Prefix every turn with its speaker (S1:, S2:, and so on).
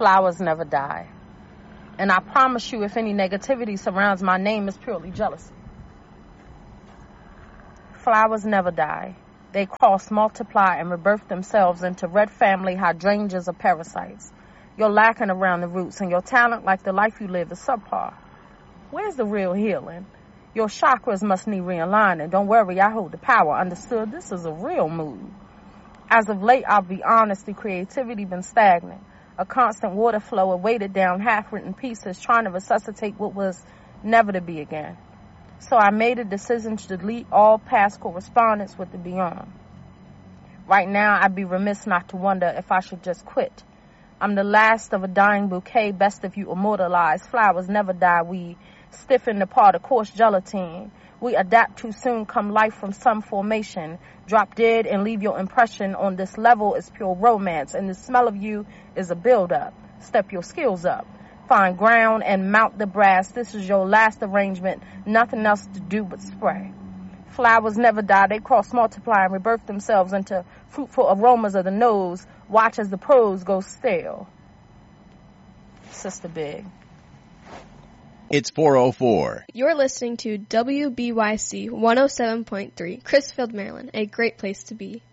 S1: Flowers never die. And I promise you, if any negativity surrounds my name, it's purely jealousy. Flowers never die. They cross, multiply, and rebirth themselves into red family hydrangeas or parasites. You're lacking around the roots, and your talent, like the life you live, is subpar. Where's the real healing? Your chakras must need realigning. Don't worry, I hold the power. Understood? This is a real mood. As of late, I'll be honest, the creativity been stagnant. A constant water flow of weighted down, half-written pieces trying to resuscitate what was never to be again. So I made a decision to delete all past correspondence with the beyond. Right now, I'd be remiss not to wonder if I should just quit. I'm the last of a dying bouquet, best if you immortalize. Flowers never die. We stiffen apart a coarse gelatine. We adapt too soon, come life from some formation. Drop dead and leave your impression on this level is pure romance. And the smell of you is a build-up. Step your skills up. Find ground and mount the brass. This is your last arrangement. Nothing else to do but spray. Flowers never die. They cross, multiply, and rebirth themselves into fruitful aromas of the nose. Watch as the prose goes stale. Sister Big.
S2: It's 4:04.
S3: You're listening to WBYC 107.3, Crisfield, Maryland, a great place to be.